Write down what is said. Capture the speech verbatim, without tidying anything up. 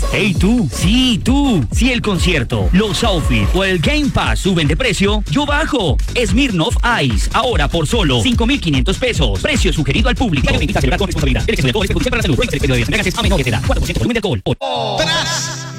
Hey tú, sí tú, si el concierto, los outfits o el Game Pass suben de precio, yo bajo. Smirnoff Ice, ahora por solo cinco mil quinientos pesos. Precio sugerido al público. Invita a celebrar con responsabilidad. El exceso de alcohol es perjudicial para la salud. Prohíbe el expendio de bebidas embriagantes a menores de edad. cuatro por ciento volumen de alcohol. Tras